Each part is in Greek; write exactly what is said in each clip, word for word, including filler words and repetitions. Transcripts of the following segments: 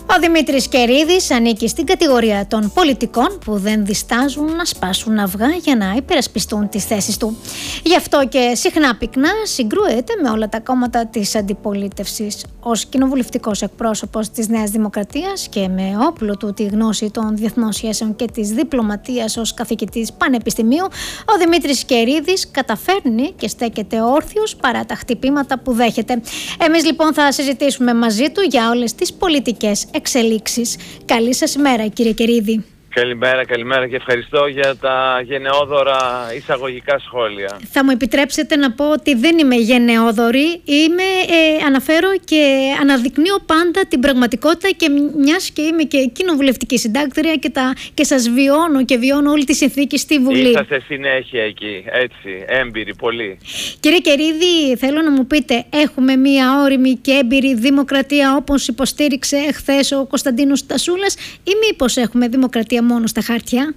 Ο Δημήτρης Κερίδης ανήκει στην κατηγορία των πολιτικών που δεν διστάζουν να σπάσουν αυγά για να υπερασπιστούν τις θέσεις του. Γι' αυτό και συχνά πυκνά συγκρούεται με όλα τα κόμματα της αντιπολίτευσης. Ως κοινοβουλευτικός εκπρόσωπος της Νέας Δημοκρατίας και με όπλο του τη γνώση των διεθνών σχέσεων και της διπλωματίας ως καθηγητής πανεπιστημίου, ο Δημήτρης Κερίδης καταφέρνει και στέκεται όρθιος παρά τα χτυπήματα που δέχεται. Εμείς λοιπόν θα συζητήσουμε μαζί του για όλες τις πολιτικές εξελίξεις. Καλή σας ημέρα, κύριε Κερίδη. Καλημέρα, καλημέρα και ευχαριστώ για τα γενναιόδωρα εισαγωγικά σχόλια. Θα μου επιτρέψετε να πω ότι δεν είμαι γενναιόδωρη, είμαι, ε, αναφέρω και αναδεικνύω πάντα την πραγματικότητα και μιας και είμαι και κοινοβουλευτική συντάκτρια και, τα, και σας βιώνω και βιώνω όλη τη συνθήκη στη Βουλή. Είσαστε συνέχεια εκεί, έτσι, έμπειροι πολύ. Κύριε Κερίδη, θέλω να μου πείτε, έχουμε μια όριμη και έμπειρη δημοκρατία όπως υποστήριξε εχθές ο Κωνσταντίνος Τασούλας ή μήπως έχουμε δημοκρατία μόνο στα χαρτιά?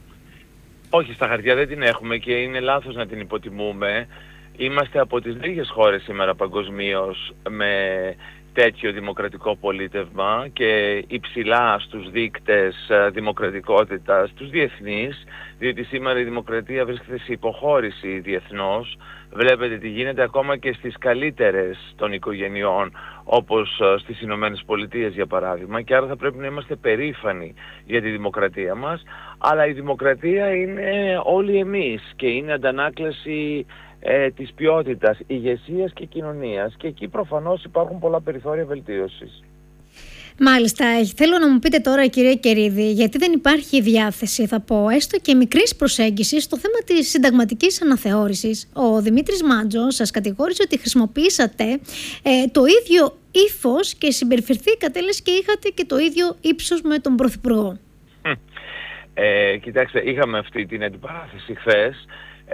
Όχι, στα χαρτιά δεν την έχουμε και είναι λάθος να την υποτιμούμε. Είμαστε από τις λίγες χώρες σήμερα παγκοσμίως με τέτοιο δημοκρατικό πολίτευμα και υψηλά στους δείκτες δημοκρατικότητας, τους διεθνείς, διότι σήμερα η δημοκρατία βρίσκεται σε υποχώρηση διεθνώς. Βλέπετε τι γίνεται ακόμα και στις καλύτερες των οικογενειών, όπως στις Ηνωμένες Πολιτείες για παράδειγμα, και άρα θα πρέπει να είμαστε περήφανοι για τη δημοκρατία μας, αλλά η δημοκρατία είναι όλοι εμείς και είναι αντανάκλαση ε, της ποιότητας ηγεσίας και κοινωνίας, και εκεί προφανώς υπάρχουν πολλά περιθώρια βελτίωσης. Μάλιστα. Θέλω να μου πείτε τώρα, κύριε Κερίδη, γιατί δεν υπάρχει διάθεση, θα πω, έστω και μικρής προσέγγισης στο θέμα της συνταγματικής αναθεώρησης. Ο Δημήτρης Μάντζος σας κατηγόρησε ότι χρησιμοποιήσατε ε, το ίδιο ύφος και συμπεριφερθήκατε λες και είχατε και το ίδιο ύψος με τον Πρωθυπουργό. Ε, κοιτάξτε, είχαμε αυτή την αντιπαράθεση χθες.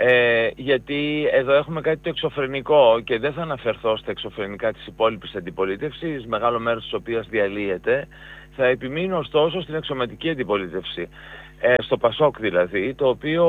Ε, γιατί εδώ έχουμε κάτι το εξωφρενικό και δεν θα αναφερθώ στα εξωφρενικά της υπόλοιπης αντιπολίτευσης, μεγάλο μέρος της οποίας διαλύεται. Θα επιμείνω ωστόσο στην εξωματική αντιπολίτευση, ε, στο Πασόκ δηλαδή, το οποίο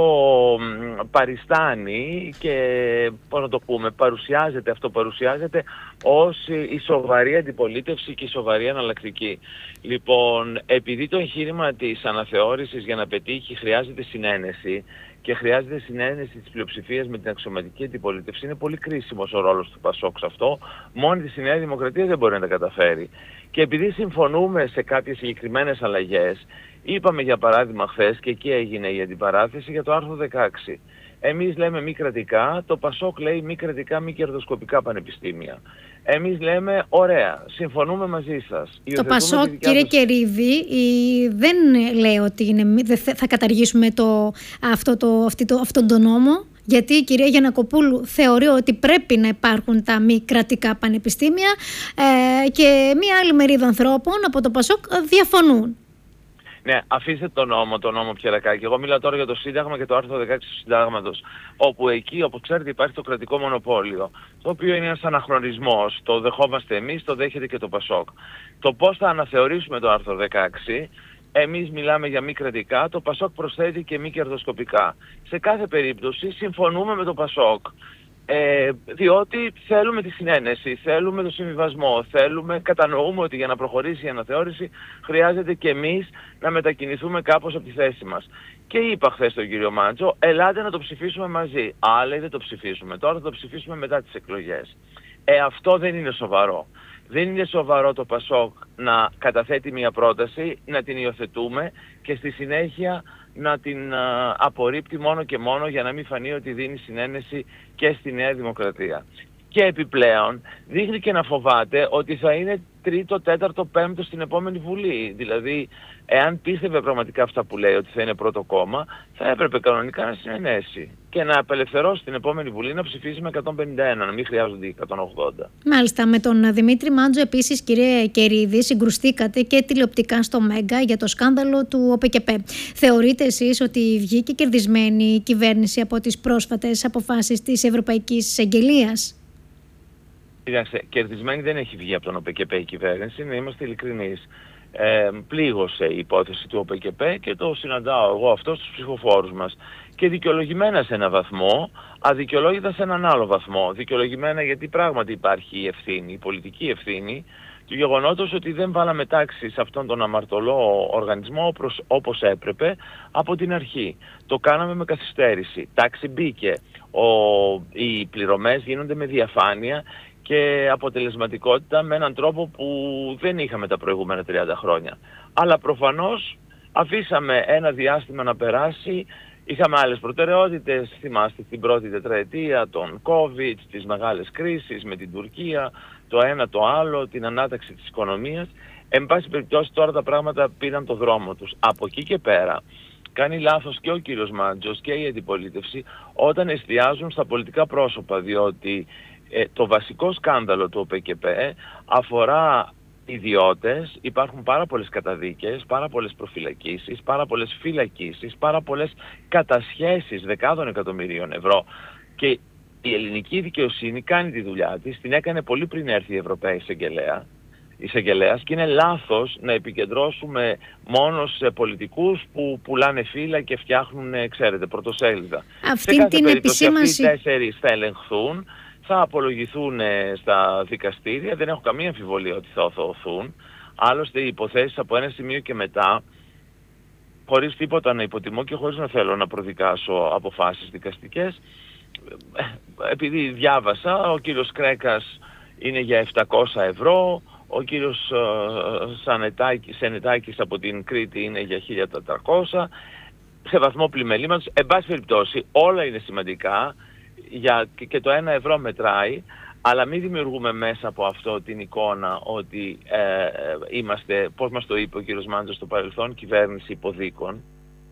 μ, παριστάνει και, πώς να το πούμε, παρουσιάζεται, αυτοπαρουσιάζεται ως η σοβαρή αντιπολίτευση και η σοβαρή αναλλακτική. Λοιπόν, επειδή το εγχείρημα της αναθεώρησης για να πετύχει χρειάζεται συνένεση, και χρειάζεται συνένεση της πλειοψηφίας με την αξιωματική αντιπολίτευση, είναι πολύ κρίσιμος ο ρόλος του Πασόκ σε αυτό. Μόνη της η Νέα Δημοκρατία δεν μπορεί να τα καταφέρει. Και επειδή συμφωνούμε σε κάποιες συγκεκριμένες αλλαγές, είπαμε για παράδειγμα χθες, και εκεί έγινε η αντιπαράθεση για το άρθρο δεκαέξι. Εμείς λέμε μη κρατικά, το Πασόκ λέει μη κρατικά, μη κερδοσκοπικά πανεπιστήμια. Εμείς λέμε ωραία, συμφωνούμε μαζί σας. Το Πασόκ, κύριε σας... Κερίδη, η... δεν λέει ότι είναι... δεν θα καταργήσουμε το... Αυτό, το... Αυτό, το... αυτόν τον νόμο, γιατί η κυρία Γιαννακοπούλου θεωρεί ότι πρέπει να υπάρχουν τα μη κρατικά πανεπιστήμια ε, και μία άλλη μερίδα ανθρώπων από το Πασόκ διαφωνούν. Ναι, αφήστε τον νόμο, τον νόμο Πιερακάκη. Εγώ μιλάω τώρα για το Σύνταγμα και το άρθρο δεκαέξι του Συντάγματος, όπου εκεί, όπως ξέρετε, υπάρχει το κρατικό μονοπόλιο, το οποίο είναι ένας αναχρονισμός. Το δεχόμαστε εμείς, το δέχεται και το Πασόκ. Το πώς θα αναθεωρήσουμε το άρθρο δεκαέξι, εμείς μιλάμε για μη κρατικά, το Πασόκ προσθέτει και μη κερδοσκοπικά. Σε κάθε περίπτωση συμφωνούμε με το Πασόκ. Ε, διότι θέλουμε τη συνένεση, θέλουμε το συμβιβασμό, θέλουμε, κατανοούμε ότι για να προχωρήσει η αναθεώρηση χρειάζεται και εμείς να μετακινηθούμε κάπως από τη θέση μας. Και είπα χθες στον κύριο Μάντζο, ελάτε να το ψηφίσουμε μαζί. Α, λέει δεν το ψηφίσουμε, τώρα θα το ψηφίσουμε μετά τις εκλογές. Ε, αυτό δεν είναι σοβαρό. Δεν είναι σοβαρό το Πασόκ να καταθέτει μια πρόταση, να την υιοθετούμε και στη συνέχεια να την α, απορρίπτει μόνο και μόνο για να μην φανεί ότι δίνει συνένεση και στη Νέα Δημοκρατία. Και επιπλέον δείχνει και να φοβάται ότι θα είναι τρίτο, τέταρτο, πέμπτο στην επόμενη Βουλή. Δηλαδή, εάν πίστευε πραγματικά αυτά που λέει ότι θα είναι πρώτο κόμμα, θα έπρεπε κανονικά να συνενέσει και να απελευθερώσει την επόμενη Βουλή να ψηφίσει με εκατόν πενήντα ένα, να μην χρειάζονται εκατόν ογδόντα. Μάλιστα. Με τον Δημήτρη Μάντζο επίσης, κύριε Κερίδη, συγκρουστήκατε και τηλεοπτικά στο Μέγκα για το σκάνδαλο του ΟΠΕΚΕΠΕ. Θεωρείτε εσείς ότι βγήκε κερδισμένη η κυβέρνηση από τις πρόσφατες αποφάσεις της Ευρωπαϊκής Εισαγγελίας? Κοιτάξτε, κερδισμένη δεν έχει βγει από τον ΟΠΕΚΕΠΕ η κυβέρνηση, να είμαστε ειλικρινείς. Ε, πλήγωσε η υπόθεση του ΟΠΕΚΕΠΕ και το συναντάω εγώ αυτό στους ψηφοφόρους μας. Και δικαιολογημένα σε ένα βαθμό, αδικαιολόγητα σε έναν άλλο βαθμό. Δικαιολογημένα γιατί πράγματι υπάρχει η ευθύνη, η πολιτική ευθύνη του γεγονότος ότι δεν βάλαμε τάξη σε αυτόν τον αμαρτωλό οργανισμό όπως, όπως έπρεπε από την αρχή. Το κάναμε με καθυστέρηση. Τάξη μπήκε. Ο, οι πληρωμές γίνονται με διαφάνεια και αποτελεσματικότητα με έναν τρόπο που δεν είχαμε τα προηγούμενα τριάντα χρόνια. Αλλά προφανώς αφήσαμε ένα διάστημα να περάσει. Είχαμε άλλες προτεραιότητες, θυμάστε την πρώτη τετραετία, τον COVID, τις μεγάλες κρίσεις με την Τουρκία, το ένα το άλλο, την ανάταξη της οικονομίας. Εν πάση περιπτώσει τώρα τα πράγματα πήραν το δρόμο τους. Από εκεί και πέρα κάνει λάθος και ο κύριος Μάντζος και η αντιπολίτευση όταν εστιάζουν στα πολιτικά πρόσωπα, διότι ε, το βασικό σκάνδαλο του ΟΠΕΚΕΠΕ αφορά ιδιώτες, υπάρχουν πάρα πολλές καταδίκες, πάρα πολλές προφυλακίσεις, πάρα πολλές φυλακίσεις, πάρα πολλές κατασχέσεις δεκάδων εκατομμυρίων ευρώ και η ελληνική δικαιοσύνη κάνει τη δουλειά της, την έκανε πολύ πριν έρθει η Ευρωπαία εισαγγελέα, εισαγγελέας και είναι λάθος να επικεντρώσουμε μόνο σε πολιτικούς που πουλάνε φύλλα και φτιάχνουν, ξέρετε, πρωτοσέλιδα. Αυτή την περίπτωση επισήμανση... αυτοί οι τέσσερις θα ελεγχθούν, θα απολογηθούν στα δικαστήρια, δεν έχω καμία αμφιβολία ότι θα οθωθούν. Άλλωστε οι υποθέσεις από ένα σημείο και μετά, χωρίς τίποτα να υποτιμώ και χωρίς να θέλω να προδικάσω αποφάσεις δικαστικές, επειδή διάβασα, ο κύριος Κρέκας είναι για επτακόσια ευρώ, ο κύριος Σανετάκης, Σενετάκης από την Κρήτη είναι για χίλια τετρακόσια, σε βαθμό πλημελήματος. Εν πάση περιπτώσει όλα είναι σημαντικά, για, και το ένα ευρώ μετράει, αλλά μην δημιουργούμε μέσα από αυτό την εικόνα ότι ε, είμαστε, πώς μας το είπε ο κύριος Μάντζος στο παρελθόν, κυβέρνηση υποδίκων.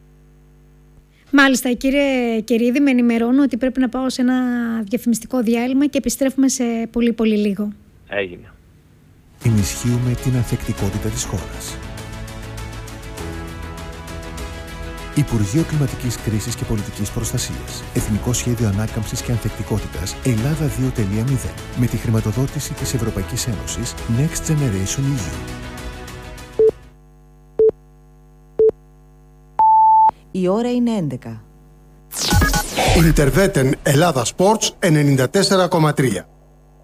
Μάλιστα, κύριε Κερίδη, με ενημερώνω ότι πρέπει να πάω σε ένα διαφημιστικό διάλειμμα και επιστρέφουμε σε πολύ πολύ λίγο. Έγινε. Ενισχύουμε την ανθεκτικότητα της χώρας. Υπουργείο Κλιματικής Κρίσης και Πολιτικής Προστασίας. Εθνικό Σχέδιο Ανάκαμψης και Ανθεκτικότητας Ελλάδα δύο τελεία μηδέν. Με τη χρηματοδότηση της Ευρωπαϊκής Ένωσης Next Generation ι γιου. Η ώρα είναι έντεκα. Ιντερβέτεν Ελλάδα Sports ενενήντα τέσσερα κόμμα τρία.